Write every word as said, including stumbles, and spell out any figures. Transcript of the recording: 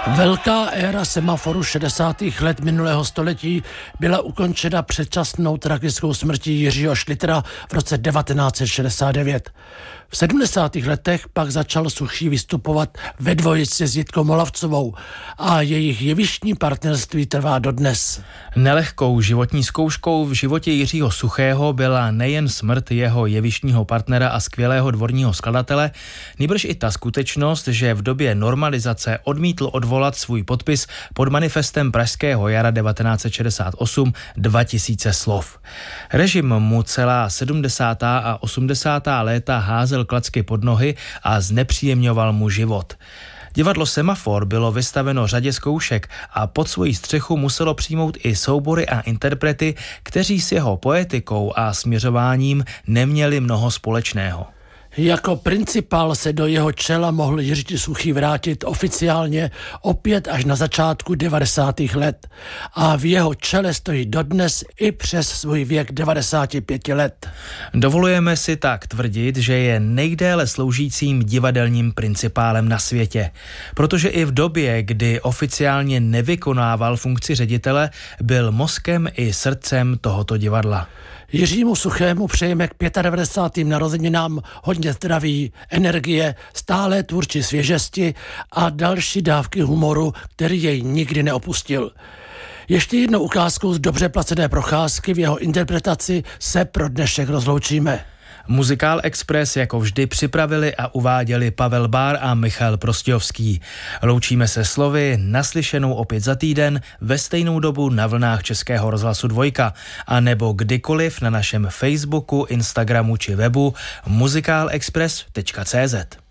Velká éra semaforu šedesátých let minulého století byla ukončena předčasnou tragickou smrtí Jiřího Šlitera v roce devatenáct set šedesát devět. V sedmdesátých letech pak začal Suchý vystupovat ve dvojici s Jitkou Molavcovou a jejich jevištní partnerství trvá dodnes. Nelehkou životní zkouškou v životě Jiřího Suchého byla nejen smrt jeho jevištního partnera a skvělého dvorního skladatele, nýbrž i ta skutečnost, že v době normalizace odmítl odvolat svůj podpis pod manifestem Pražského jara devatenáct set šedesát osm dva tisíce slov. Režim mu celá sedmdesátá a osmdesátá léta házel klacky pod nohy a znepříjemňoval mu život. Divadlo Semafor bylo vystaveno řadě zkoušek a pod svoji střechu muselo přijmout i soubory a interprety, kteří s jeho poetikou a směřováním neměli mnoho společného. Jako principál se do jeho čela mohl Jiří Suchý vrátit oficiálně opět až na začátku devadesátých let a v jeho čele stojí dodnes i přes svůj věk devadesát pět let. Dovolujeme si tak tvrdit, že je nejdéle sloužícím divadelním principálem na světě, protože i v době, kdy oficiálně nevykonával funkci ředitele, byl mozkem i srdcem tohoto divadla. Jiřímu Suchému přejeme k devadesátým pátým narozeninám hodně zdraví, energie, stálé tvůrčí svěžesti a další dávky humoru, který jej nikdy neopustil. Ještě jednou ukázkou z dobře placené procházky v jeho interpretaci se pro dnešek rozloučíme. Muzikál Express jako vždy připravili a uváděli Pavel Bár a Michal Prostějovský. Loučíme se slovy naslyšenou opět za týden ve stejnou dobu na vlnách Českého rozhlasu Dvojka a nebo kdykoliv na našem Facebooku, Instagramu či webu muzikálexpress tečka cé zet.